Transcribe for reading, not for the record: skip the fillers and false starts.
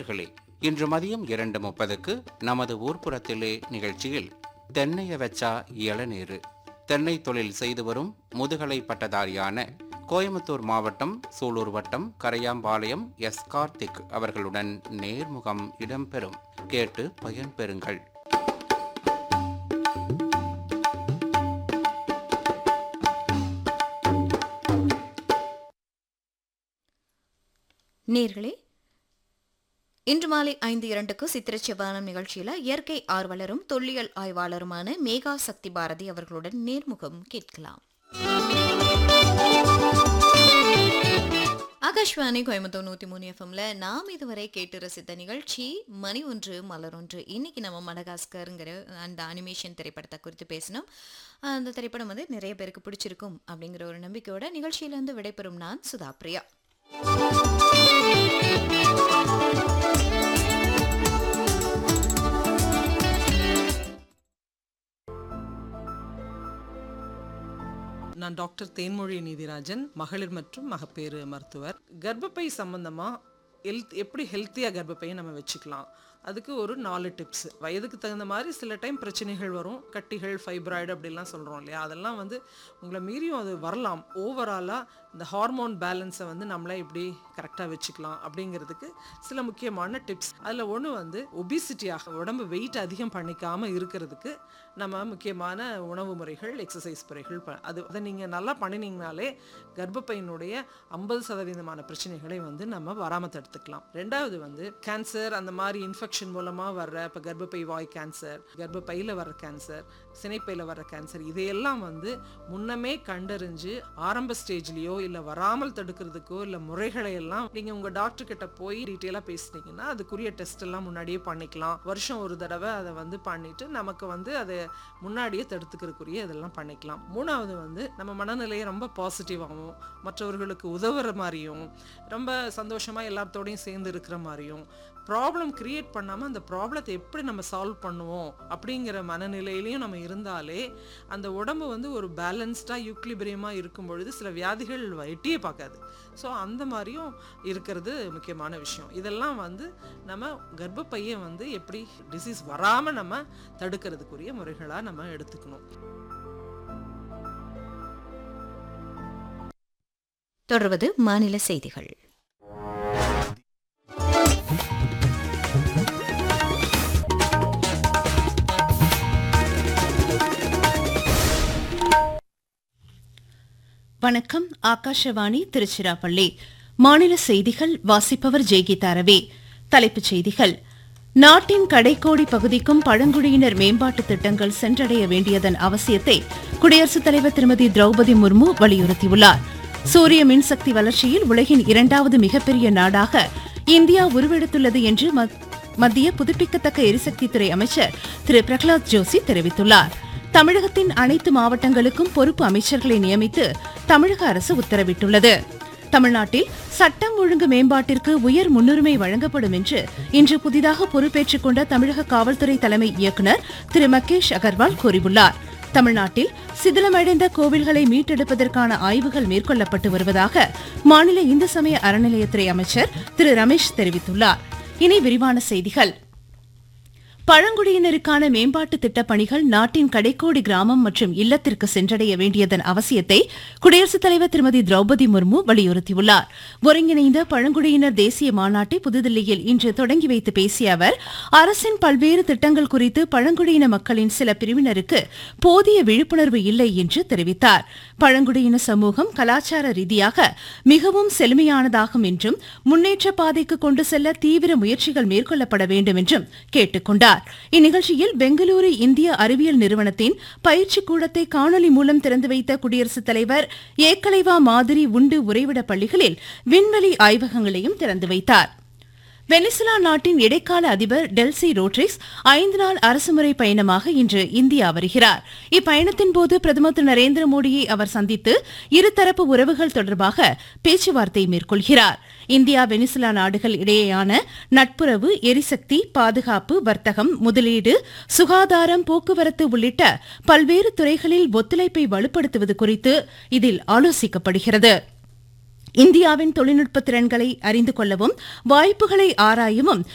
நேயர்களே, இன்று மதியம் 2:30க்கு நமது ஊர்ப்புறத்திலே நிகழ்ச்சியில் தென்னைய வச்சா இளநீரு, தென்னை தொழில் செய்து வரும் முதுகலை பட்டதாரியான கோயம்புத்தூர் மாவட்டம் சூலூர் வட்டம் கரையாம்பாளையம் எஸ். கார்த்திக் அவர்களுடன் நேர்முகம் இடம்பெறும். கேட்டு பயன்பெறுங்கள். நேர்களே, இன்று மாலை 5:02க்கு சித்திர செவ்வானம் நிகழ்ச்சியில் இயற்கை ஆர்வலரும் தொல்லியல் ஆய்வாளருமான மேகா சக்தி பாரதி அவர்களுடன் நேர்முகம் கேட்கலாம். ஆகாஷ்வாணி கோயம்புத்தூர் 103 எஃப்எம்ல நாம் இதுவரை கேட்டு ரசித்த நிகழ்ச்சி மணி ஒன்று மலர் ஒன்று. இன்னைக்கு நம்ம மடகாஸ்கருங்கிற அந்த அனிமேஷன் திரைப்படத்தை குறித்து பேசணும். அந்த திரைப்படம் வந்து நிறைய பேருக்கு பிடிச்சிருக்கும் அப்படிங்கிற ஒரு நம்பிக்கையோட நிகழ்ச்சியிலிருந்து விடைபெறும் நான் சுதா பிரியா. நான் டாக்டர் தேன்மொழி நீதிராஜன், மகளிர் மற்றும் மகப்பேறு மருத்துவர். கர்ப்பப்பை சம்பந்தமா எப்படி ஹெல்த்தியாக கர்ப்பப்பையை நம்ம வச்சுக்கலாம், அதுக்கு ஒரு 4 டிப்ஸ். வயதுக்கு தகுந்த மாதிரி சில டைம் பிரச்சனைகள் வரும், கட்டிகள், ஃபைப்ராய்டு அப்படிலாம் சொல்கிறோம் இல்லையா, அதெல்லாம் வந்து உங்களை மீறியும் அது வரலாம். ஓவராலாக இந்த ஹார்மோன் பேலன்ஸை வந்து நம்மளே எப்படி கரெக்டாக வச்சுக்கலாம் அப்படிங்கிறதுக்கு சில முக்கியமான டிப்ஸ். அதில் ஒன்று வந்து ஒபிசிட்டியாக உடம்பு வெயிட் அதிகம் பண்ணிக்காமல் இருக்கிறதுக்கு நம்ம முக்கியமான உணவு முறைகள், எக்ஸசைஸ் முறைகள் அதை நீங்கள் நல்லா பண்ணினீங்கனாலே கர்ப்பப்பையினுடைய 50% பிரச்சனைகளை வந்து நம்ம வராமல் தடுத்துக்கலாம். ரெண்டாவது வந்து கேன்சர், அந்த மாதிரி இன்ஃபெக்ஷன் மூலமாக வர்ற இப்போ கர்ப்பப்பை வாய் கேன்சர், கர்ப்பப்பையில் வர்ற கேன்சர், சினைப்பையில் வர்ற கேன்சர், இதையெல்லாம் வந்து முன்னமே கண்டறிஞ்சு ஆரம்ப ஸ்டேஜ்லேயோ இல்லை வராமல் தடுக்கிறதுக்கோ இல்லை முறைகளை எல்லாம் நீங்கள் உங்கள் டாக்டர் கிட்ட போய் டீட்டெயிலாக பேசுனீங்கன்னா அதுக்குரிய டெஸ்ட் எல்லாம் முன்னாடியே பண்ணிக்கலாம். வருஷம் ஒரு தடவை அதை வந்து பண்ணிட்டு நமக்கு வந்து அதை முன்னாடியே தடுத்துக்கிறதுக்குரிய இதெல்லாம் பண்ணிக்கலாம். மூணாவது வந்து நம்ம மனநிலையை ரொம்ப பாசிட்டிவாகவும் மற்றவர்களுக்கு உதவுற மாதிரியும் ரொம்ப சந்தோஷமாக எல்லாத்தோடையும் சேர்ந்து இருக்கிற மாதிரியும் ப்ராப்ளம் கிரியேட் பண்ணாமல் அந்த ப்ராப்ளத்தை எப்படி நம்ம சால்வ் பண்ணுவோம் அப்படிங்கிற மனநிலையிலையும் நம்ம இருந்தாலே அந்த உடம்பு வந்து ஒரு பேலன்ஸ்டாக யூக்லிபிரியமாக இருக்கும் பொழுது சில வியாதிகள் எட்டியே பார்க்காது. ஸோ அந்த மாதிரியும் இருக்கிறது முக்கியமான விஷயம். இதெல்லாம் வந்து நம்ம கர்ப்பப்பையை வந்து எப்படி டிசீஸ் வராமல் நம்ம தடுக்கிறதுக்குரிய முறைகளாக நம்ம எடுத்துக்கணும். தொடர்வது மாநில செய்திகள். வணக்கம். ஆகாஷவாணி திருச்சிராப்பள்ளி. மாநில செய்திகள் வாசிப்பவர் ஜெய்கீதா ரவி. தலைப்புச் செய்திகள். நாட்டின் கடைக்கோடி பகுதிக்கும் பழங்குடியினர் மேம்பாட்டு திட்டங்கள் சென்றடைய வேண்டியதன் அவசியத்தை குடியரசுத் தலைவர் திருமதி திரௌபதி முர்மு வலியுறுத்தியுள்ளார். சூரிய மின்சக்தி வளர்ச்சியில் உலகின் 2வது மிகப்பெரிய நாடாக இந்தியா உருவெடுத்துள்ளது என்று மத்திய புதுப்பிக்கத்தக்க எரிசக்தித்துறை அமைச்சர் திரு பிரகலாத் ஜோஷி தெரிவித்துள்ளார். தமிழகத்தின் அனைத்து மாவட்டங்களுக்கும் பொறுப்பு அமைச்சர்களை நியமித்து தமிழக அரசு உத்தரவிட்டுள்ளது. தமிழ்நாட்டில் சட்டம் ஒழுங்கு மேம்பாட்டிற்கு உயர் முன்னுரிமை வழங்கப்படும் என்று இன்று புதிதாக பொறுப்பேற்றுக் கொண்ட தமிழக காவல்துறை தலைமை இயக்குநர் திரு மகேஷ் அகர்வால் கூறியுள்ளார். தமிழ்நாட்டில் சிதிலமடைந்த கோவில்களை மீட்டெடுப்பதற்கான ஆய்வுகள் மேற்கொள்ளப்பட்டு வருவதாக மாநில இந்து சமய அறநிலையத்துறை அமைச்சர் திரு ரமேஷ் தெரிவித்துள்ளார். இனி விரிவான செய்திகள். பழங்குடியினருக்கான மேம்பாட்டு திட்டப் பணிகள் நாட்டின் கடைக்கோடி கிராமம் மற்றும் இல்லத்திற்கு சென்றடைய வேண்டியதன் அவசியத்தை குடியரசுத் தலைவர் திருமதி திரௌபதி முர்மு வலியுறுத்தியுள்ளார். ஒருங்கிணைந்த பழங்குடியினர் தேசிய மாநாட்டை புதுதில்லியில் இன்று தொடங்கி வைத்து பேசிய அவர், அரசின் பல்வேறு திட்டங்கள் குறித்து பழங்குடியின மக்களின் சில பிரிவினருக்கு போதிய விழிப்புணர்வு இல்லை என்று தெரிவித்தார். பழங்குடியின சமூகம் கலாச்சார ரீதியாக மிகவும் செழுமையானதாகும் என்றும் முன்னேற்ற பாதைக்கு கொண்டு செல்ல தீவிர முயற்சிகள் மேற்கொள்ளப்பட வேண்டும் என்றும் கேட்டுக் கொண்டார். இந்நிகழ்ச்சியில் பெங்களூரு இந்திய அறிவியல் நிறுவனத்தின் பயிற்சி கூடத்தை காணொலி மூலம் திறந்து வைத்த குடியரசுத் தலைவர் ஏக்கலைவா மாதிரி உண்டு உறைவிட பள்ளிகளில் விண்வெளி ஆய்வகங்களையும் திறந்து வைத்தார். வெனிசுலா நாட்டின் இடைக்கால அதிபர் டெல்சி ரோட்ரிக்ஸ் 5 நாள் அரசுமுறை பயணமாக இன்று இந்தியா வருகிறார். இப்பயணத்தின்போது பிரதமர் திரு நரேந்திர மோடியை அவர் சந்தித்து இருதரப்பு உறவுகள் தொடர்பாக பேச்சுவார்த்தை மேற்கொள்கிறார். இந்தியா வெனிசுலா நாடுகள் இடையேயான நட்புறவு, எரிசக்தி, பாதுகாப்பு, வர்த்தகம், முதலீடு, சுகாதாரம், போக்குவரத்து உள்ளிட்ட பல்வேறு துறைகளில் ஒத்துழைப்பை வலுப்படுத்துவது குறித்து இதில் ஆலோசிக்கப்படுகிறது. இந்தியாவின் தொழில்நுட்ப திறன்களை அறிந்து கொள்ளவும் வாய்ப்புகளை ஆராயவும்